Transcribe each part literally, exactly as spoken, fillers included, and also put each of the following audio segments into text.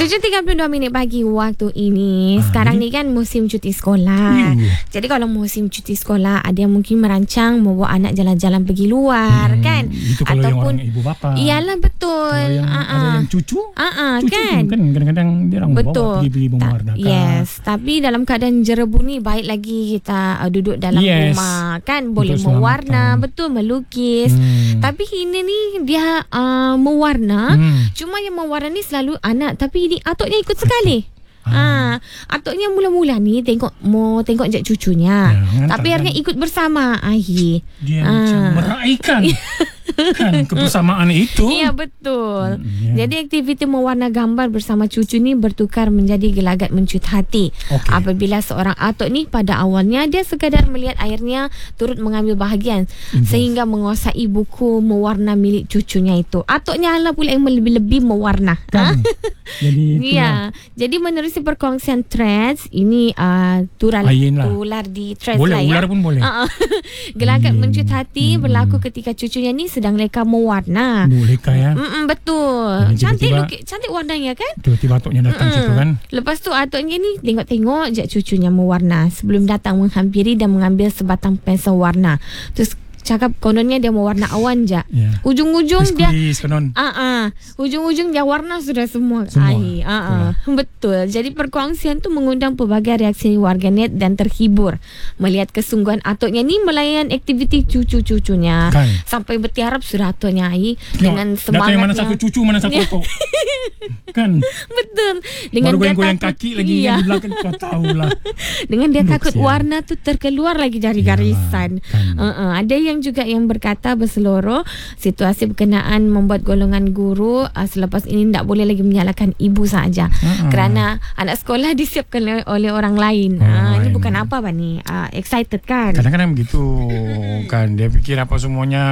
tujuh tiga puluh dua minit pagi waktu ini. Sekarang ni kan musim cuti sekolah. Hmm. Jadi kalau musim cuti sekolah, ada yang mungkin merancang membawa anak jalan-jalan pergi luar, hmm. kan? Itu kalau ataupun yang orang ibu bapa. Iyalah, betul. Kalau yang uh-uh. ada yang cucu, uh-uh, cucu kan? kan kadang-kadang dia orang betul. bawa pergi-pergi mewarnakan. Yes, tapi dalam keadaan jerebu ni baik lagi kita uh, duduk dalam yes. rumah, kan? Boleh Untuk mewarna, betul, melukis. Hmm. Tapi ini ni dia uh, mewarna. Hmm. Cuma yang mewarna ni selalu anak, tapi ini atuknya ikut sekali. Ha, atuknya mula-mula ni tengok mau tengok je cucunya. Ya, tapi akhirnya ikut bersama akhir. Dia ha. macam meraihkan kan kebersamaan itu. Ya, betul. Hmm, ya. Jadi aktiviti mewarna gambar bersama cucu ni bertukar menjadi gelagat mencut hati. Okay. Apabila seorang atuk ni pada awalnya dia sekadar melihat akhirnya turut mengambil bahagian Involve. Sehingga menguasai buku mewarna milik cucunya itu. Atuknya lah pula yang lebih-lebih mewarna. Kan? Ha? Jadi ya. Jadi menerusi perkongsian threads ini uh, tular tular di threads boleh, lah ya. Ular pun boleh. Uh-uh. Gelagat mencut hati hmm. berlaku ketika cucunya ni sedang leka mewarna. Leka ya. Mm-mm, betul. Jadi cantik tiba-tiba, lukis, cantik warnanya kan? Tiba-tiba atuknya datang mm. situ kan. Lepas tu atuknya ni tengok-tengok je cucunya mewarna sebelum datang menghampiri dan mengambil sebatang pensel warna. Terus cakap kononnya dia mau warna awan je. Yeah. Ujung-ujung dia ah uh-uh, ujung-ujung dia warna sudah semua. semua. Ai, uh-uh. Betul. Jadi perkongsian tu mengundang pelbagai reaksi warganet dan terhibur melihat kesungguhan atuknya ni melayan aktiviti cucu-cucunya. Kan. Sampai bertiarap sudah atuknya ai dengan semangatnya. Datang mana satu cucu mana satu atuk. Kan. Betul. Dengan baru goyang-goyang kaki lagi iya. Yang di belakang kau tahulah. Dengan dia Lux, takut ya. Warna tu terkeluar lagi dari ya, garisan. Kan. Uh-uh. Ada yang juga yang berkata berseluruh situasi berkenaan membuat golongan guru uh, selepas ini tidak boleh lagi menyalahkan ibu saja uh-uh. kerana anak sekolah disiapkan oleh, oleh orang lain. Oh, uh, ini bukan apa apa ni uh, excited kan? Kadang-kadang begitu kan dia fikir apa semuanya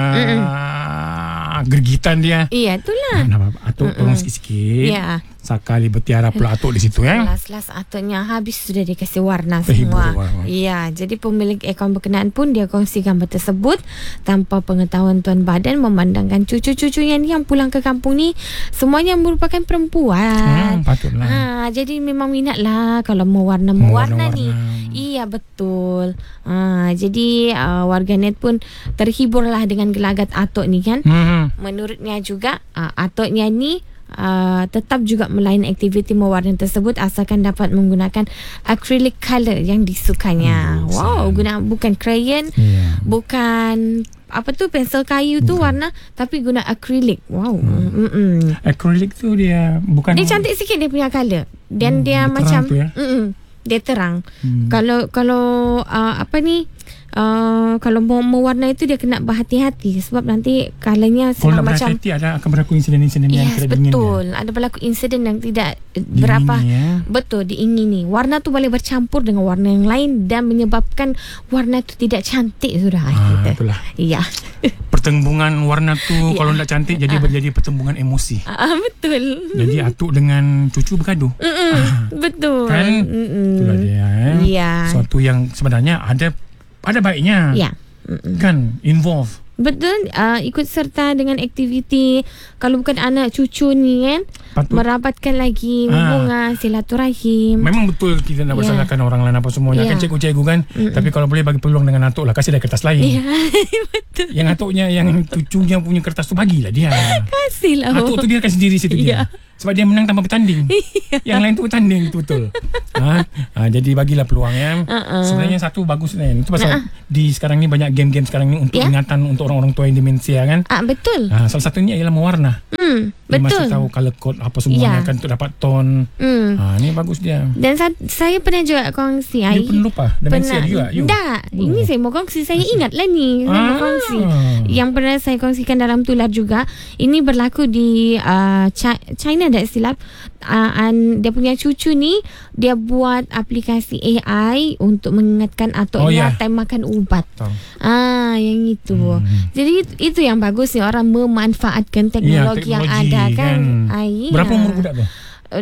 uh, gergitan dia. Iya itulah. Nah, atuk tolong sikit-sikit. Ya. Sekali bertiarap pula atuk di situ ya. Last-last atuknya habis sudah dikasih warna semua. Iya, jadi pemilik akaun berkenaan pun dia kongsi gambar tersebut tanpa pengetahuan tuan badan memandangkan cucu-cucunya ni yang pulang ke kampung ni semuanya merupakan perempuan. Hmm, patutlah. Ha, jadi memang minat lah kalau mau warna-warna ni. Iya, betul. Ha, jadi uh, warganet pun terhiburlah dengan gelagat atuk ni kan. Hmm. Menurutnya juga uh, atuknya ni Uh, tetap juga melayani aktiviti mewarna tersebut asalkan dapat menggunakan acrylic color yang disukanya. Hmm, wow, guna bukan crayon, yeah. bukan apa tu pensel kayu tu bukan. Warna, tapi guna acrylic. Wow. Hmm. Acrylic tu dia bukan. Dia cantik sikit dia punya color. Dan hmm, dia, dia macam ya? Dia terang. Hmm. Kalau kalau uh, apa ni? Uh, kalau mau mewarna itu dia kena berhati-hati sebab nanti kalanya kalau nak macam berhati-hati ada akan berlaku insiden-insiden yes, yang tidak diingini. Betul, ya? Ada berlaku insiden yang tidak diingini, berapa ya? Betul diingini. Warna tu boleh bercampur dengan warna yang lain dan menyebabkan warna tu tidak cantik sudah. Ah, itulah. Iya. Pertembungan warna tu ya. Kalau tak cantik jadi ah. Berjadi pertembungan emosi. Ah, betul. Jadi atuk dengan cucu bergaduh. Ah. Betul. Kan? Mm-mm. Itulah dia. Eh? Ya. Suatu yang sebenarnya ada ada baiknya. Ya. Kan involve. Betul, uh, ikut serta dengan aktiviti kalau bukan anak cucu ni kan. Patut. Merapatkan lagi hubungan, ah. silaturahim. Memang betul kita nak bersalahkan yeah. orang lain apa semuanya yeah. kan cikgu-cikgu kan. Mm-mm. Tapi kalau boleh bagi peluang dengan atuk lah, kasih dia kertas lain. Yeah. Betul. Yang atuknya, yang cucunya punya kertas tu bagilah dia. Kasihlah. Atuk tu dia akan sendiri situ yeah. dia. Sebab dia menang tanpa bertanding. Yang lain tu bertanding betul-betul. ha? ha, jadi bagilah peluang ya. Uh-uh. Sebenarnya satu bagus ni. Itu pasal uh-uh. di sekarang ni banyak game-game sekarang ni untuk yeah. ingatan untuk orang-orang tua yang demensia kan. Ah betul. Ha, salah satunya ialah mewarna. Hmm, dia betul. Masih tahu color code apa semuanya yeah. kan untuk dapat tone. Hmm. Ha, ni bagus dia. Dan sa- saya pernah juga kongsi. Dia pun lupa demensia pernah, juga. You. Tak. Oh. Ini saya mau kongsi. Saya ingatlah ni. Saya ah. mau kongsi. Yang pernah saya kongsikan dalam tular juga. Ini berlaku di uh, China tak silap. Uh, and dia punya cucu ni dia buat aplikasi A I untuk mengingatkan atuknya oh, yeah. time makan ubat. Tahu. Ah, yang itu. Hmm. Jadi itu yang bagus ni orang memanfaatkan teknologi, ya, teknologi yang ada kan. kan. Ay, berapa umur budak tu?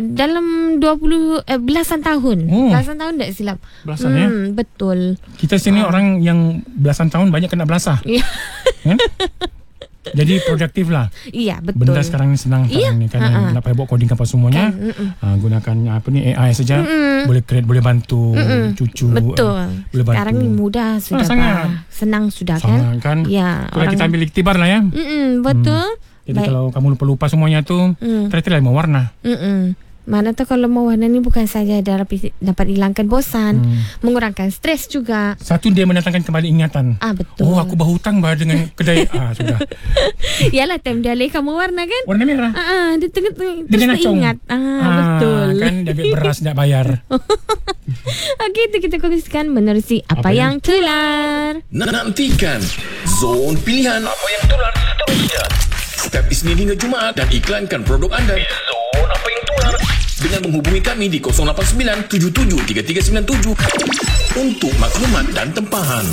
Dalam dua puluh eh, belasan tahun. Oh. Belasan tahun tak silap. Belasan hmm, ya. Betul. Kita sini uh. orang yang belasan tahun banyak kena belasah. Ya. Kan? Jadi produktif lah. Iya, betul. Benda sekarang ni senang sekarang Iya. ni kan. Uh-uh. Nak payah buat coding apa semuanya. Kan, uh, gunakan apa ni A I saja. Mm-mm. Boleh create, boleh bantu Mm-mm. cucu. Betul. Uh, boleh bantu. Sekarang ni mudah sudah. Ah, sangat. Pak. Senang sudah Sangat, kan. kan. Ya. Kalau kita ambil iktibar lah ya. Mm-mm, betul. Hmm. Jadi Baik. kalau kamu lupa-lupa semuanya tu, Mm. try-try lima warna. Mm-mm. Mana tu kalau mewarna ni bukan saja dapat dapat hilangkan bosan, Hmm. mengurangkan stres juga. Satu, dia mendatangkan kembali ingatan. Ah, betul. Oh, aku berhutang bah dengan kedai. ah, sudah. Yalah, time dia leh kamu warna kan? Warna merah. Ah, ah, dia tengah terus Dengan acung. ingat. Ah, Ah, betul. Kan dia ambil beras tak bayar. Okey, itu kita kongsikan menerusi apa, Apa yang yang- tular. Nantikan Zon Pilihan Apa yang tular seterusnya setiap Isnin hingga Jumaat dan iklankan produk anda. Zon Apa yang tular dengan menghubungi kami di kosong lapan sembilan tujuh tujuh tiga tiga sembilan tujuh untuk maklumat dan tempahan.